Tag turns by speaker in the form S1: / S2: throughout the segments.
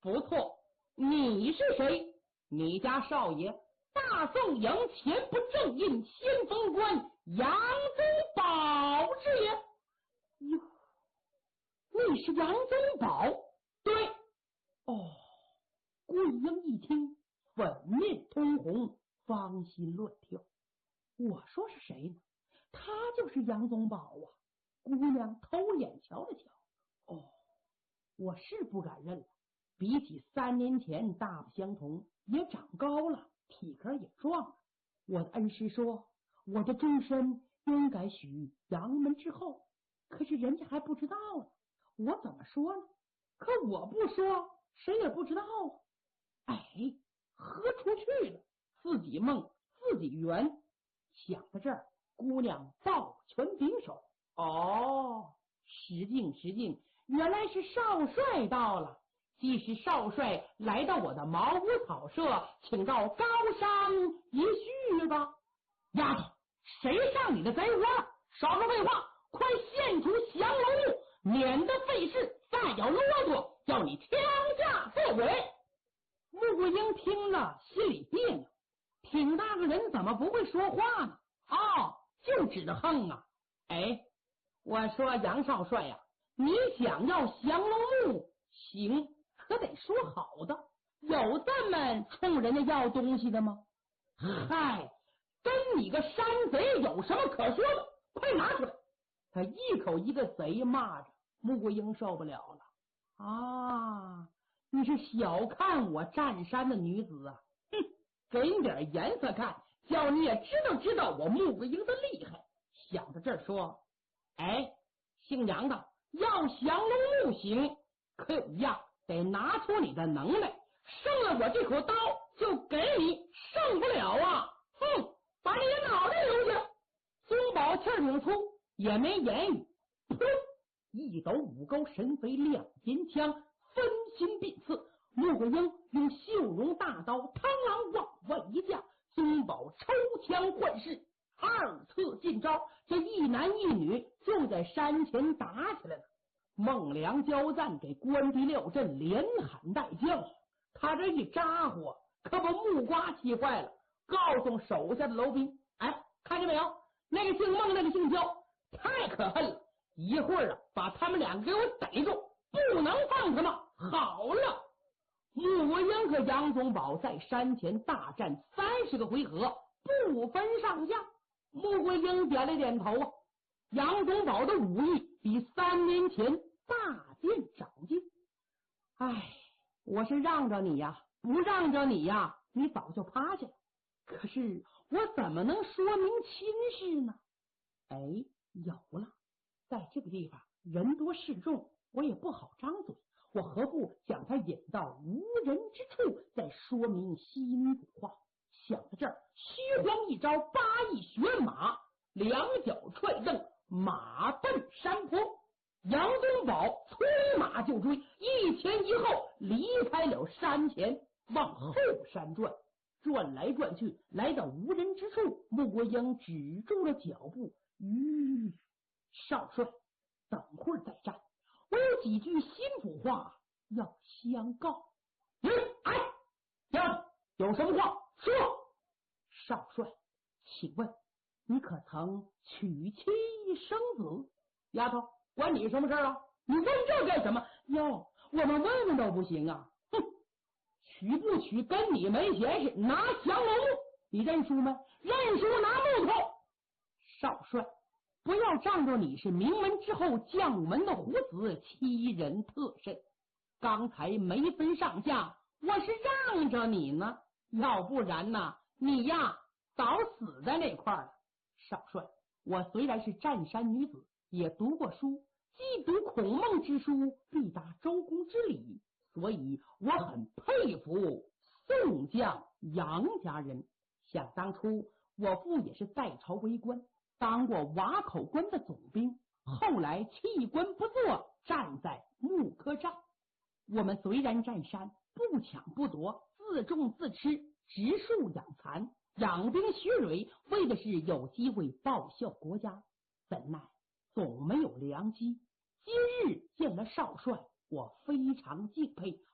S1: 不错，你是谁？你家少爷大宋营前不正印先锋官杨宗保之也。哟，你是杨宗保？对。哦，桂英一听，粉面通红，芳心乱跳。我说是谁呢？他就是杨宗保啊！姑娘偷眼瞧了瞧，哦，我是不敢认了。比起3年前大不相同，也长高了，体格也壮了。我的恩师说，我的终身应该许杨门之后，可是人家还不知道呢。我怎么说呢？可我不说，谁也不知道啊。哎，喝出去了，自己梦自己圆。想到这儿，姑娘抱拳拱手。哦，失敬，原来是少帅到了。既是少帅来到我的茅屋草舍，请到高山一叙吧。丫头，谁上你的贼窝？少说废话，快献出降龙木，免得费事，再有啰嗦，叫你枪下做鬼。穆桂英听了，心里别扭，挺大个人怎么不会说话呢？哦，就知道横啊！哎，我说杨少帅呀，你想要降龙木，行，可得说好的。有这么冲人家要东西的吗？嗨，跟你个山贼有什么可说的？快拿出来！他一口一个贼骂着，穆桂英受不了了。啊，你是小看我占山的女子啊！哼，给你点颜色看，叫你也知道我穆桂英的厉害。想到这儿说，哎，姓杨的要降龙木行，可有一样得拿出你的能耐，胜了我这口刀就给你，胜不了啊！哼，把你的脑袋留下！宗保气儿拧出，也没言语，噗，一抖五钩神飞亮尖枪，分心并刺。穆桂英用绣绒大刀螳螂往外一架，宗保抽枪换势，二次进招，这一男一女就在山前打起来了。孟良交赞给关帝廖震连喊带叫，他这一咋呼，可把木瓜气坏了，告诉手下的楼兵，哎，看见没有？那个姓孟，那个姓焦，太可恨了！一会儿啊，把他们两个给我逮住，不能放他们。好了，穆桂英和杨宗保在山前大战30个回合，不分上下。穆桂英点了点头啊。杨宗保的武艺比3年前大见长进。哎，我是让着你呀，不让着你呀，你早就趴下了。可是我怎么能说明亲事呢？哎，有了，在这个地方人多势众，我也不好张嘴，我何不将他引到无人之处，再说明心里话。想到这儿，虚晃一招8翼玄马，两脚踹蹬，马奔山坡。杨宗保催马就追，一前一后离开了山前，往后山转，转来转去，来到无人之处，穆桂英止住了脚步。少帅，等会儿再战，我有几句心腹话要相告。哎，有什么话说？少帅，请问你可曾娶妻生子？丫头，关你什么事啊？你问这干什么？哟，我们问问都不行啊！哼，娶不娶跟你没闲事，拿降龙木，你认输吗？认输拿木头。少帅，不要仗着你是名门之后将门的虎子欺人特甚。刚才没分上下，我是让着你呢，要不然呢，你呀早死在那块儿了。少帅，我虽然是占山女子，也读过书，既读孔孟之书，必达周公之礼，所以我很佩服宋将杨家人。想当初我父也是在朝为官，当过瓦口关的总兵，后来弃官不做，站在木柯寨。我们虽然占山，不抢不夺，自种自吃，植树养蚕，养兵蓄锐，为的是有机会报效国家。怎奈总没有良机。今日见了少帅，我非常敬佩，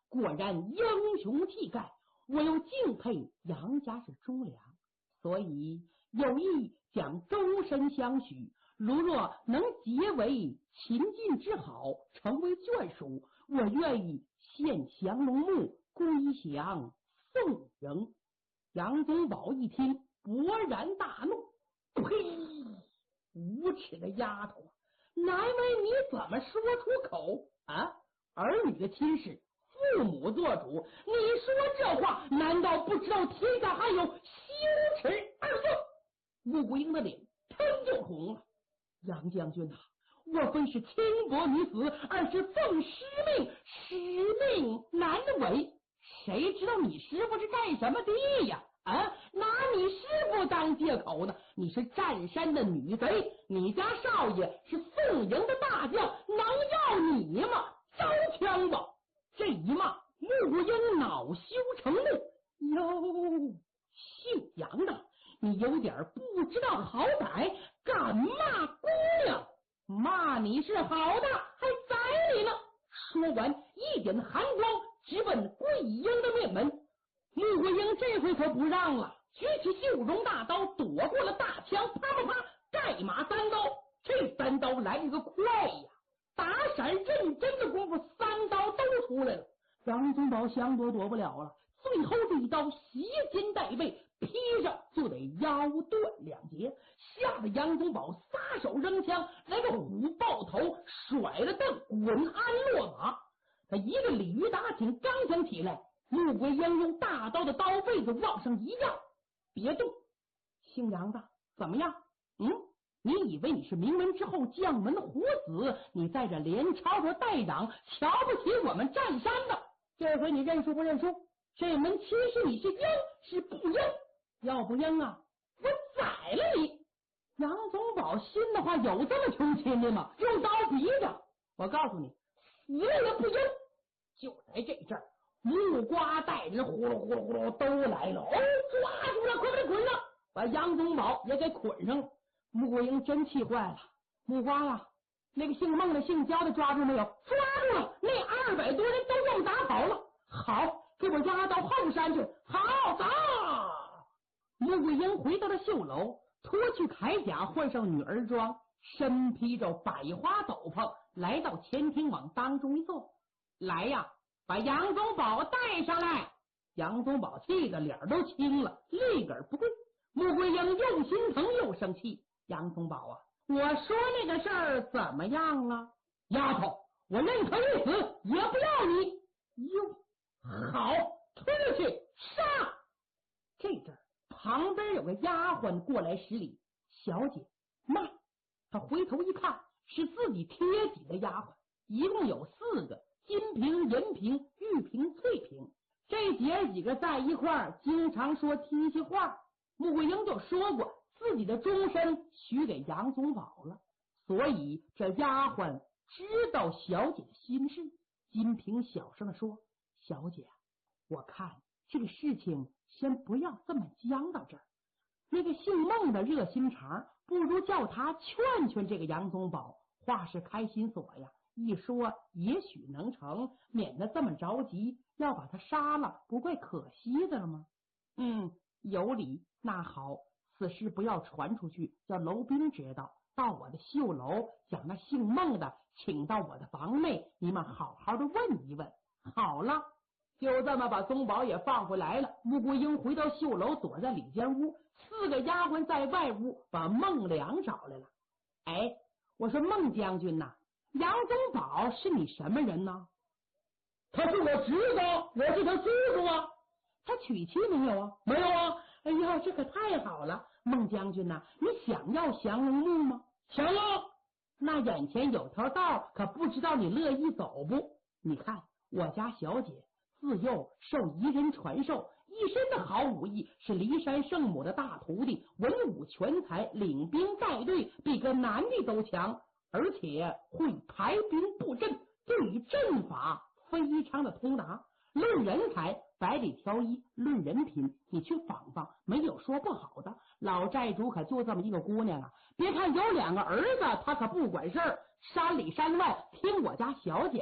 S1: 果然英雄气概，我又敬佩杨家是忠良，所以有意将终身相许。如若能结为秦晋之好，成为眷属，我愿意献降龙木，归降宋营。杨宗保一听，勃然大怒：呸！无耻的丫头，难为你怎么说出口啊？儿女的亲事，父母做主，你说这话，难道不知道天下还有羞耻二字？穆桂英的脸腾就红了。杨将军啊，我非是轻薄女子，而是奉师命，使命难违。谁知道你师傅是干什么的呀？啊，拿你师傅当借口呢？你是占山的女贼，你家少爷是宋营的大将，能要你吗？招枪吧！这一骂，穆桂英恼羞成怒。哟，姓杨的，你有点不知道好歹，敢骂姑娘？骂你是好的，还宰你呢！说完，一点寒光直奔桂英的面门。穆桂英这回可不让了，举起绣绒大刀，躲过了大枪，啪啪啪，盖马三刀。这三刀来一个快呀！打闪认真的功夫，三刀都出来了。杨宗保想躲躲不了了，最后这一刀斜肩带背，劈上就得腰断两截，吓得杨宗保撒手扔枪，来个虎抱头，甩了凳，滚鞍落马。他一个鲤鱼打挺，刚想起来，穆桂英用大刀的刀背子往上一压：别动！姓杨的，怎么样？你以为你是名门之后将门的虎子？你在这连朝着带党，瞧不起我们占山的？这回你认输不认输？这门亲事你是应是不应？要不应啊，我宰了你！杨宗保心的话，有这么穷亲的吗？用刀逼着！我告诉你，死了也不应！就在这阵儿，木瓜带人呼噜呼噜呼噜都来了，抓住了，快点滚了，把杨宗保也给捆上了。穆桂英真气坏了，木瓜呀，那个姓孟的姓焦的抓住没有？抓住了，那200多人都让打跑了。好，给我押到后山去。好，走。穆桂英回到了绣楼，脱去铠甲，换上女儿装，身披着百花斗篷，来到前厅往当中一坐。来呀，把杨宗保带上来。杨宗保气得脸都青了，立个不跪。穆桂英又心疼又生气。杨宗保啊，我说那个事儿怎么样了？丫头，我认可一死，也不要你。哟，好，推去杀！这阵儿旁边有个丫鬟过来施礼，小姐慢。他回头一看，是自己贴己的丫鬟，一共有4个，金瓶、银瓶、玉瓶、翠瓶。这姐几个在一块儿，经常说提起话。穆桂英就说过自己的终身许给杨宗保了，所以这丫鬟知道小姐的心事。金瓶小声的说：小姐，我看这个事情先不要这么僵到这儿。那个姓孟的热心肠，不如叫他劝劝这个杨宗保。话是开心锁呀，一说也许能成，免得这么着急，要把他杀了，不怪可惜的了吗？有理。那好，此事不要传出去，叫楼兵知道。到我的绣楼，将那姓孟的请到我的房内，你们好好的问一问。好了，就这么把宗保也放回来了。穆桂英回到绣楼，躲在里间屋，4个丫鬟在外屋把孟良找来了。哎，我说孟将军呐，杨宗保是你什么人呢？他是我侄子，我是他叔叔啊。他娶妻没有啊？没有啊。哎呀，这可太好了！孟将军呐，你想要降龙木吗？想要。那眼前有条道，可不知道你乐意走不？你看我家小姐自幼受彝人传授，一身的好武艺，是骊山圣母的大徒弟，文武全才，领兵带队比个男的都强，而且会排兵布阵，对阵法非常的通达。论人才百里挑一，论人品你去访访，没有说不好的。老寨主可就这么一个姑娘啊，别看有2个儿子，他可不管事儿，山里山外听我家小姐的。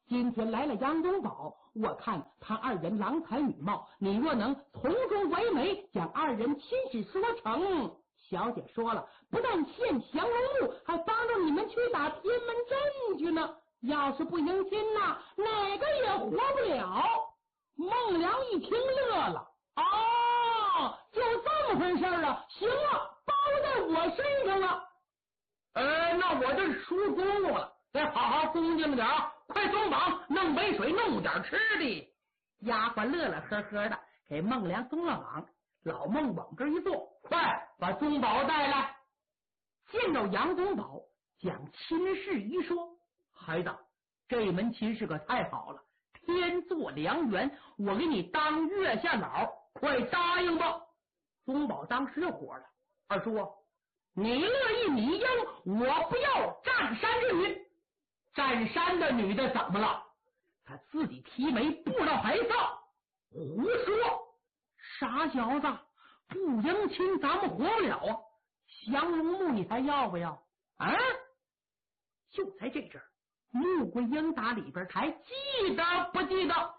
S1: 今天来了杨宗保，我看他二人郎才女貌，你若能从中为媒，将二人亲事说成，小姐说了，不但献降龙木，还帮着你们去打天门阵去呢。要是不迎亲呐，哪个也活不了。孟良一听乐了，哦，就这么回事啊！行了，包在我身上了。
S2: 那我这输公公了，得好好恭敬点啊！快松绑，弄杯水，弄点吃的。
S1: 丫鬟乐乐呵呵的给孟良松了绑，老孟往这一坐，
S2: 快把宗保带来。
S1: 见到杨宗保，将亲事一说，
S2: 孩子，这门亲事可太好了，天作良缘，我给你当月下老，快答应吧。
S1: 宗保当时就火了，
S2: 二叔，你乐意你应，我不要占山之女。占山的女的怎么了？她自己提媒，不知道还臊。胡说！
S1: 傻小子，不迎亲咱们活不了啊！降龙木你还要不要啊？就在这阵儿，穆桂英打里边还
S2: 记得不记得啊？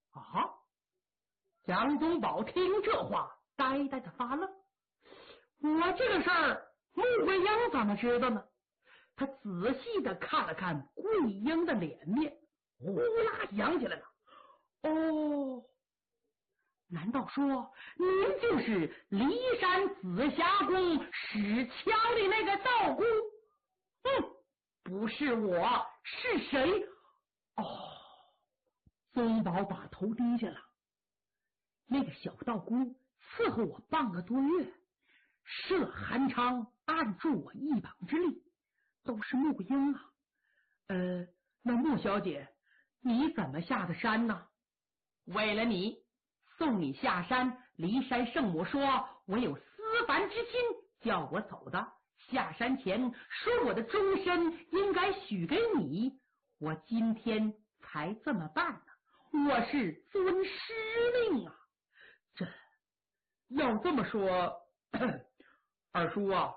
S1: 杨宗保听这话，呆呆的发愣。我这个事儿，穆桂英怎么知道呢？他仔细的看了看桂英的脸面，呼啦想起来了。哦，难道说您就是骊山紫霞宫使枪的那个道姑？不是我，是谁？哦，宗保把头低下了。那个小道姑伺候我半个多月，设韩昌，按住我一膀之力，都是穆桂英啊。那穆小姐，你怎么下的山呢？为了你，送你下山。骊山圣母说我有思凡之心，叫我走的。下山前说我的终身应该许给你，我今天才这么办呢。我是遵师令啊。
S2: 这要这么说，二叔啊，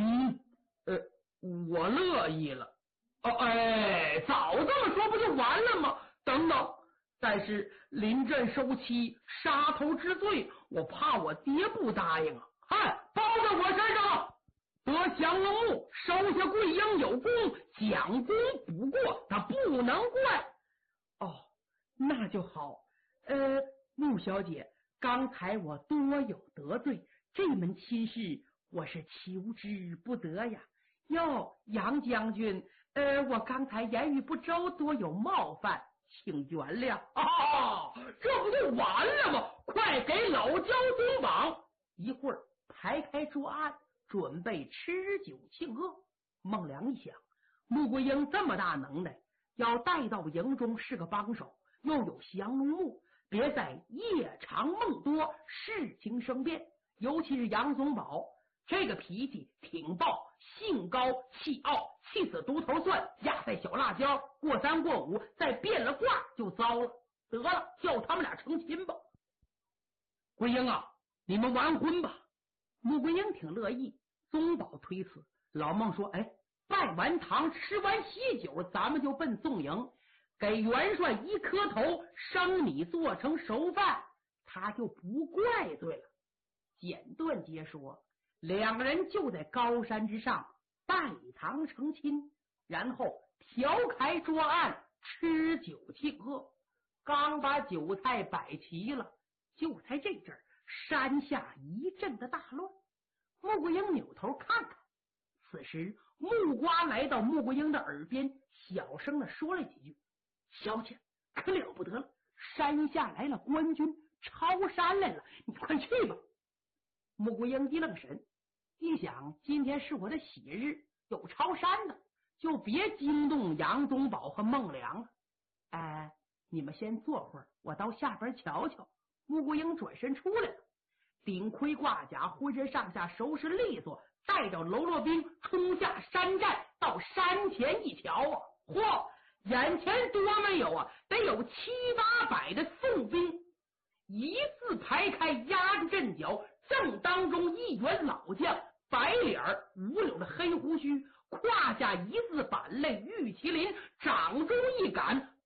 S2: 我乐意了。早这么说不就完了吗？等等，但是临阵收妻，杀头之罪，我怕我爹不答应啊。包在我身上。得降龙木，收下桂英有功，讲功补过，他不能怪。
S1: 哦，那就好。穆小姐，刚才我多有得罪，这门亲事我是求之不得呀。哟，杨将军，我刚才言语不周，多有冒犯，请原谅。
S2: 这不就完了吗？快给老焦宗绑。
S1: 一会儿排开桌案，准备吃酒庆贺。孟良一想，穆桂英这么大能耐，要带到营中是个帮手，又有降龙木，别再夜长梦多，事情生变。尤其是杨宗保这个脾气挺暴，性高气傲，气死独头蒜，压在小辣椒，过3过5，再变了卦就糟了。得了，叫他们俩成亲吧。
S2: 桂英啊，你们完婚吧。
S1: 穆桂英挺乐意，宗保推辞。老孟说，拜完堂，吃完喜酒，咱们就奔宋营，给元帅一磕头，生米做成熟饭，他就不怪罪了。简短截说，两个人就在高山之上拜堂成亲，然后调开桌案，吃酒庆贺。刚把酒菜摆齐了，就在这阵儿，山下一阵的大乱。穆桂英扭头看看，此时木瓜来到穆桂英的耳边，小声的说了几句：“小姐，可了不得了，山下来了官军，抄山来了，你快去吧。”穆桂英一愣神，一想今天是我的喜日，有抄山的，就别惊动杨宗保和孟良了。你们先坐会儿，我到下边瞧瞧。穆桂英转身出来了，顶盔挂甲，浑身上下收拾利索，带着喽啰兵冲下山寨，到山前一瞧啊，嚯，眼前多没有啊，得有7、800的宋兵，一字排开，压住阵脚，正当中一员老将，白脸5绺的黑胡须，胯下一字板类玉麒麟，掌中一杆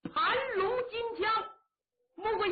S2: 盘龙金枪，穆桂